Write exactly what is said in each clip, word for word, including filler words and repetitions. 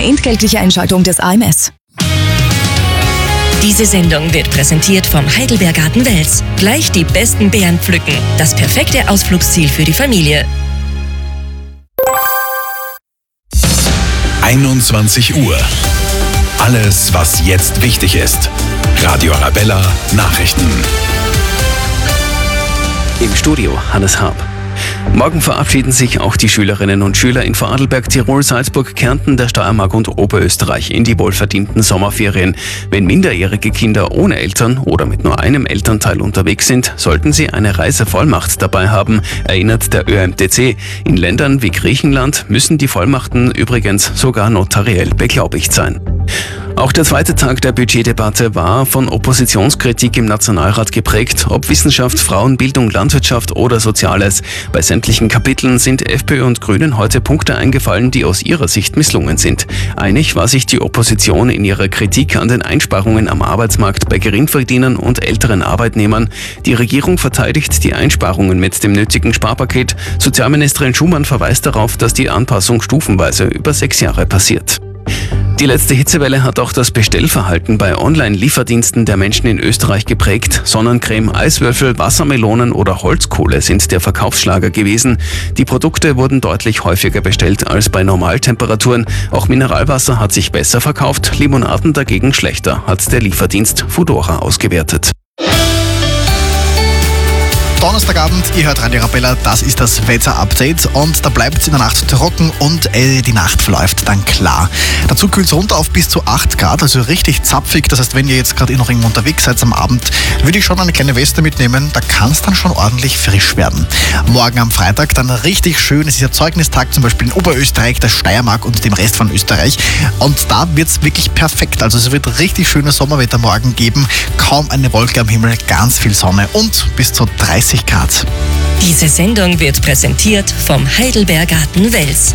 entgeltliche Einschaltung des A M S. Diese Sendung wird präsentiert vom Heidelbergarten Wels. Gleich die besten Beeren pflücken. Das perfekte Ausflugsziel für die Familie. einundzwanzig Uhr. Alles, was jetzt wichtig ist. Radio Arabella Nachrichten. Im Studio Hannes Harb. Morgen verabschieden sich auch die Schülerinnen und Schüler in Vorarlberg, Tirol, Salzburg, Kärnten, der Steiermark und Oberösterreich in die wohlverdienten Sommerferien. Wenn minderjährige Kinder ohne Eltern oder mit nur einem Elternteil unterwegs sind, sollten sie eine Reisevollmacht dabei haben, erinnert der Ö M T C. In Ländern wie Griechenland müssen die Vollmachten übrigens sogar notariell beglaubigt sein. Auch der zweite Tag der Budgetdebatte war von Oppositionskritik im Nationalrat geprägt, ob Wissenschaft, Frauenbildung, Landwirtschaft oder Soziales. Bei sämtlichen Kapiteln sind FPÖ und Grünen heute Punkte eingefallen, die aus ihrer Sicht misslungen sind. Einig war sich die Opposition in ihrer Kritik an den Einsparungen am Arbeitsmarkt bei Geringverdienern und älteren Arbeitnehmern. Die Regierung verteidigt die Einsparungen mit dem nötigen Sparpaket. Sozialministerin Schumann verweist darauf, dass die Anpassung stufenweise über sechs Jahre passiert. Die letzte Hitzewelle hat auch das Bestellverhalten bei Online-Lieferdiensten der Menschen in Österreich geprägt. Sonnencreme, Eiswürfel, Wassermelonen oder Holzkohle sind der Verkaufsschlager gewesen. Die Produkte wurden deutlich häufiger bestellt als bei Normaltemperaturen. Auch Mineralwasser hat sich besser verkauft, Limonaden dagegen schlechter, hat der Lieferdienst Foodora ausgewertet. Donnerstagabend, ihr hört Radio Arabella, das ist das Wetter-Update und da bleibt es in der Nacht trocken und äh, die Nacht verläuft dann klar. Dazu kühlt es runter auf bis zu acht Grad, also richtig zapfig. Das heißt, wenn ihr jetzt gerade noch irgendwo unterwegs seid am Abend, würde ich schon eine kleine Weste mitnehmen, da kann es dann schon ordentlich frisch werden. Morgen am Freitag dann richtig schön, es ist ja Zeugnistag zum Beispiel in Oberösterreich, der Steiermark und dem Rest von Österreich und da wird es wirklich perfekt, also es wird richtig schönes Sommerwetter morgen geben, kaum eine Wolke am Himmel, ganz viel Sonne und bis zu dreißig Grad. Diese Sendung wird präsentiert vom Heidelbergarten Wels.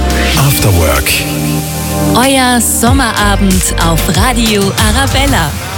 After Work. Euer Sommerabend auf Radio Arabella.